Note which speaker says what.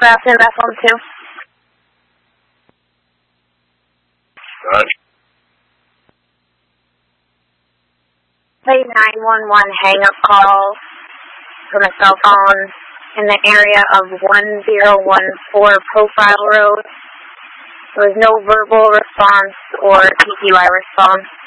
Speaker 1: photographs in that phone too?
Speaker 2: Roger.
Speaker 1: Play 911 hang-up call from a cell phone in the area of 1014 Profile Road. There was no verbal response or TTY response.